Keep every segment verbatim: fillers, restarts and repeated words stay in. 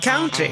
Country.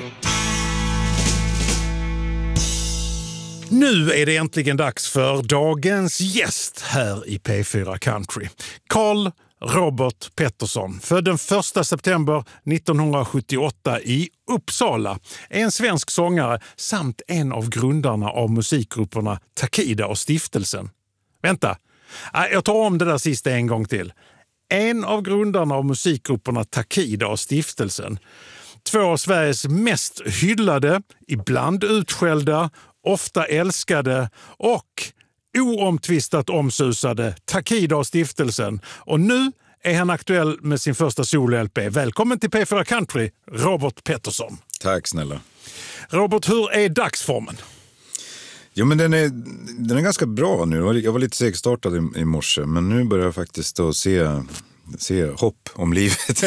Nu är det äntligen dags för dagens gäst här i P fyra Country. Carl Robert Pettersson, född den första september nittonhundrasjuttioåtta i Uppsala, är en svensk sångare samt en av grundarna av musikgrupperna Takida och Stiftelsen. Vänta, jag tar om det där sista en gång till. En av grundarna av musikgrupperna Takida och Stiftelsen. Två av Sveriges mest hyllade, ibland utskällda, ofta älskade och oomtvistat omsusade Takida och Stiftelsen. Och nu är han aktuell med sin första solo-L P. Välkommen till P fyra Country, Robert Pettersson. Tack snälla. Robert, hur är dagsformen? Jo, men den är, den är ganska bra nu. Jag var lite segstartad i, i morse, men nu börjar jag faktiskt att se... se hopp om livet.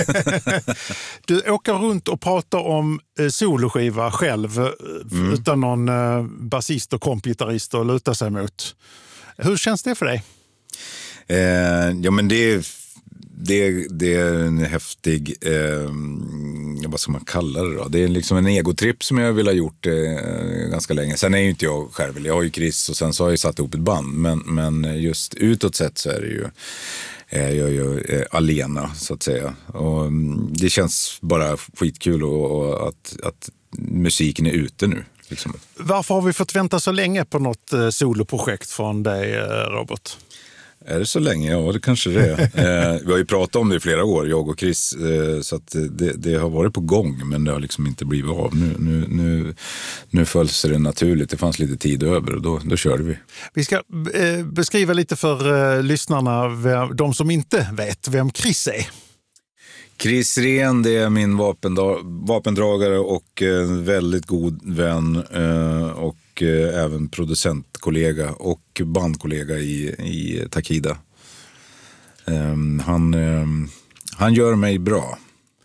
Du åker runt och pratar om eh, soloskiva själv mm. utan någon eh, basist och kompgitarrist att luta sig mot. Hur känns det för dig? Eh, ja, men det är, det, är, det är en häftig, eh, vad ska man kalla det då? Det är liksom en egotripp som jag vill ha gjort eh, ganska länge. Sen är ju inte jag själv, jag har ju Chris och sen så har jag satt ihop ett band. Men, men just utåt sett så är det ju jag är ju alena så att säga. Och det känns bara skitkul och, och att, att musiken är ute nu. Liksom. Varför har vi fått vänta så länge på något eh, soloprojekt från dig, Robert? Är det så länge? Ja, det kanske det är. eh, vi har ju pratat om det i flera år, jag och Chris, eh, så att det, det har varit på gång, men det har liksom inte blivit av. Nu, nu, nu, nu följs det naturligt, det fanns lite tid över och då, då körde vi. Vi ska eh, beskriva lite för eh, lyssnarna, vem, de som inte vet vem Chris är. Chris Rehn, det är min vapendra- vapendragare och en väldigt god vän eh, och och även producentkollega och bandkollega i, i Takida. Um, han, um, han gör mig bra.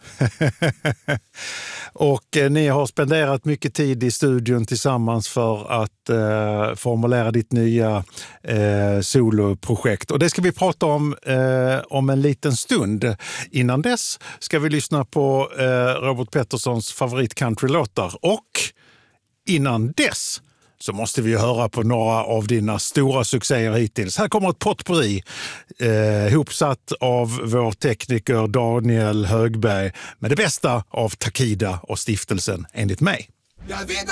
Och eh, ni har spenderat mycket tid i studion tillsammans för att eh, formulera ditt nya eh, soloprojekt. Och det ska vi prata om eh, om en liten stund. Innan dess ska vi lyssna på eh, Robert Petterssons favorit countrylåtar. Och innan dess så måste vi höra på några av dina stora succéer hittills. Här kommer ett potpourri eh, ihopsatt av vår tekniker Daniel Högberg med det bästa av Takida och Stiftelsen enligt mig.